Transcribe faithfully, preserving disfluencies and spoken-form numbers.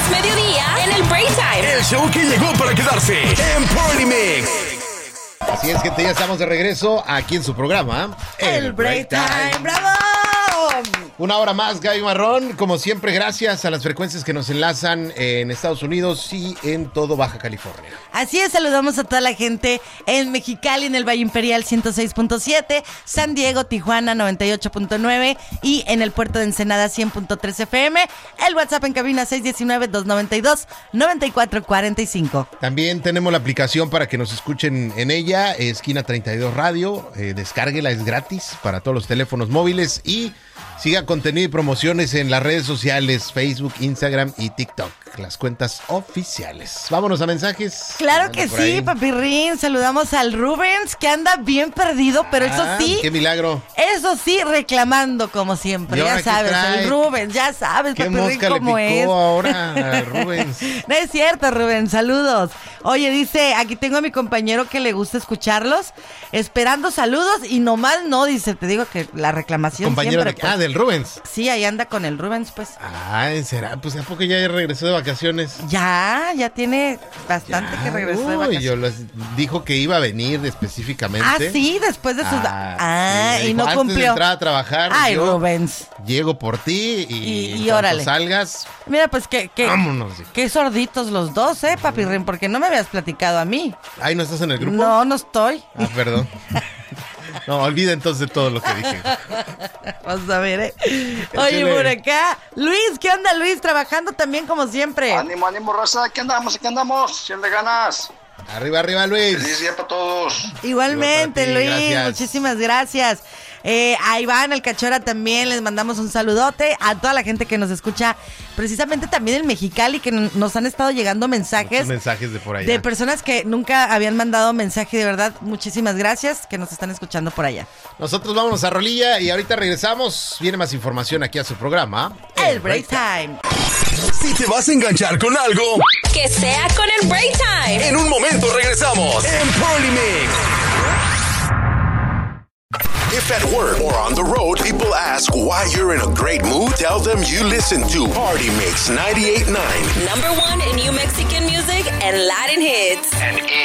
lunes mediodía en el Break Time. El show que llegó para quedarse en Party Mix. Así es, gente, ya estamos de regreso aquí en su programa, El, el Break Time. Time. ¡Bravo! Una hora más, Gaby Marrón. Como siempre, gracias a las frecuencias que nos enlazan en Estados Unidos y en todo Baja California. Así es, saludamos a toda la gente en Mexicali, en el Valle Imperial ciento seis punto siete, San Diego, Tijuana noventa y ocho punto nueve y en el puerto de Ensenada cien punto tres F M. El WhatsApp en cabina seis uno nueve, dos nueve dos, nueve cuatro cuatro cinco. También tenemos la aplicación para que nos escuchen en ella, Esquina treinta y dos Radio. Eh, descárguela, es gratis para todos los teléfonos móviles y siga contenido y promociones en las redes sociales, Facebook, Instagram y TikTok, las cuentas oficiales. Vámonos a mensajes. Claro que sí, ahí. Papirrín. Saludamos al Rubens, que anda bien perdido, pero ah, eso sí. ¡Qué milagro! Eso sí, reclamando como siempre. Ya sabes, el Rubens, ya sabes, ¿Qué Papirrín, mosca cómo le picó es. ahora al Rubens? No es cierto, Rubens, saludos. Oye, dice, aquí tengo a mi compañero que le gusta escucharlos, esperando saludos y nomás no, dice, te digo que la reclamación compañero siempre. De, pues, ah, del Rubens. Sí, ahí anda con el Rubens, pues. Ah, ¿será? Pues ¿a poco ya regresó de vacaciones? Ya, ya tiene bastante ya, que regresó uy, de vacaciones. Yo les dijo que iba a venir específicamente. Ah, sí, después de sus... Ah, ah sí, y dijo, no antes cumplió. De entrar a trabajar. Ay, yo Rubens. Llego por ti y, y, y cuando órale. salgas... Mira, pues que... que vámonos. Qué sorditos los dos, ¿eh, Papirrín? Porque no me habías platicado a mí. Ay, ¿no estás en el grupo? No, no estoy. Ah, perdón. No, olvida entonces todo lo que dije. Vamos a ver, ¿eh? Oye, por acá, Luis, ¿qué onda, Luis? Trabajando también como siempre. Ánimo, ánimo, raza, aquí andamos, aquí andamos, siempre ganas. Arriba, arriba, Luis. Feliz día para todos. Igualmente, ti, Luis, gracias. Muchísimas gracias. Eh, a Iván, el Cachora también, les mandamos un saludote. A toda la gente que nos escucha, precisamente también en Mexicali, que nos han estado llegando mensajes. Muchos mensajes de por allá. De personas que nunca habían mandado mensaje, de verdad, muchísimas gracias, que nos están escuchando por allá. Nosotros vámonos a rolilla y ahorita regresamos. Viene más información aquí a su programa, El, el Break Time. Si te vas a enganchar con algo, que sea con el Break Time. En un momento regresamos en Party Mix. If at work or on the road, people ask why you're in a great mood, tell them you listen to Party Mix ninety-eight point nine. Number one in New Mexican music and Latin hits. And